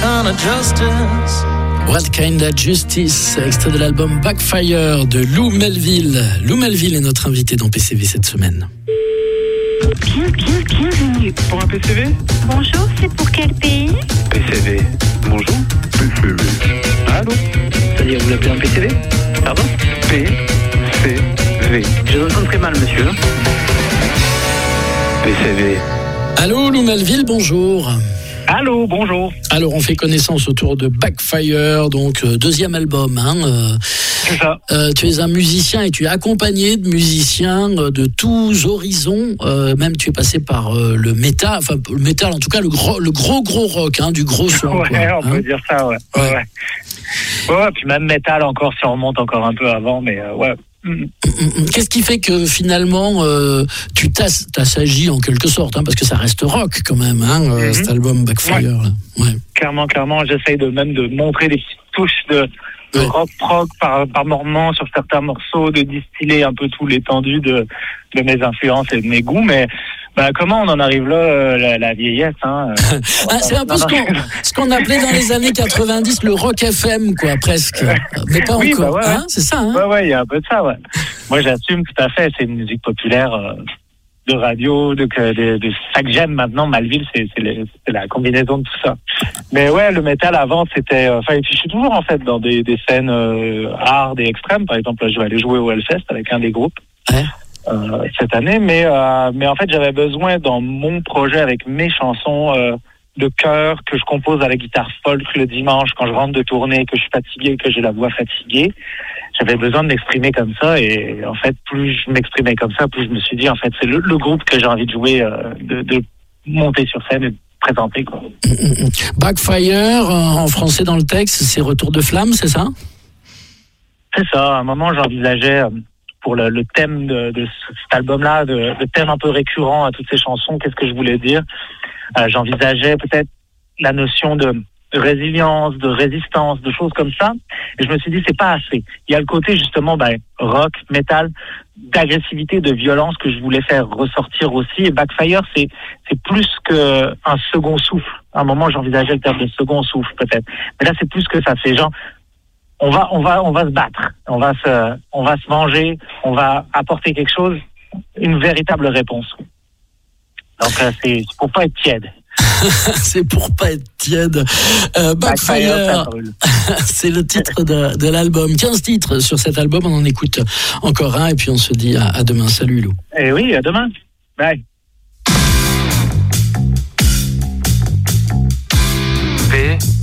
kind of justice. What Kind of Justice, extrait de l'album Backfire de Lou Melville. Lou Melville est notre invité dans PCV cette semaine. Bienvenue. Pour un PCV ? Bonjour, c'est pour quel pays ? PCV. Bonjour. PCV. Allô ? C'est-à-dire, vous l'appelez un PCV ? Pardon ? PCV. Je vous entends très mal, monsieur. PCV. Allô Lou Melville, bonjour. Allô, bonjour. Alors on fait connaissance autour de Backfire, donc deuxième album. C'est ça. Tu es un musicien et tu es accompagné de musiciens de tous horizons. Même tu es passé par le métal, enfin le métal en tout cas, le gros rock, du gros son. Ouais, quoi, on peut dire ça, ouais. Ouais, puis même métal encore, si on remonte encore un peu avant, mais ouais. Qu'est-ce qui fait que finalement tu t'assagis en quelque sorte, parce que ça reste rock quand même, cet album Backfire. Ouais. Là. Ouais. Clairement, j'essaye de montrer des petites touches de rock prog par moment sur certains morceaux, de distiller un peu tout l'étendue de mes influences et de mes goûts, mais comment on en arrive là, la vieillesse, c'est un peu ce qu'on appelait dans les années 90 le rock FM, quoi, presque. Mais pas oui, encore. Ouais. C'est ça, Ouais, il y a un peu de ça, ouais. Moi, j'assume tout à fait. C'est une musique populaire de radio, de ça que j'aime maintenant. Malville, c'est la combinaison de tout ça. Mais ouais, le métal avant, c'était. Je suis toujours en fait dans des scènes hard et extrêmes. Par exemple, là, je vais aller jouer au Hellfest avec un des groupes. Ouais. Cette année, mais en fait j'avais besoin dans mon projet avec mes chansons de chœur que je compose à la guitare folk le dimanche quand je rentre de tournée, que je suis fatigué, que j'ai la voix fatiguée, j'avais besoin de m'exprimer comme ça, et en fait plus je m'exprimais comme ça, plus je me suis dit en fait c'est le groupe que j'ai envie de jouer, de monter sur scène et de présenter, quoi. Backfire en français dans le texte, c'est Retour de flamme, c'est ça ? C'est ça. À un moment j'envisageais pour le thème de cet album-là, le thème un peu récurrent à toutes ces chansons, qu'est-ce que je voulais dire ? J'envisageais peut-être la notion de résilience, de résistance, de choses comme ça. Et je me suis dit, c'est pas assez. Il y a le côté, justement, rock, métal, d'agressivité, de violence que je voulais faire ressortir aussi. Et Backfire, c'est plus qu'un second souffle. À un moment, j'envisageais le terme de second souffle, peut-être. Mais là, c'est plus que ça. C'est genre, on va se battre, on va se venger, on va apporter quelque chose, une véritable réponse. Donc c'est pour pas être tiède. C'est pour pas être tiède. Backfire, c'est le titre de l'album. 15 titres sur cet album, on en écoute encore un et puis on se dit à demain. Salut Lou. Et oui, à demain. Bye. P